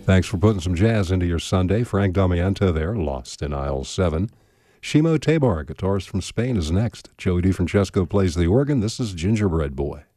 Thanks for putting some jazz into your Sunday. Frank Damiento there, Lost in Aisle 7. Shimo Tabar, guitarist from Spain, is next. Joey DeFrancesco plays the organ. This is Gingerbread Boy.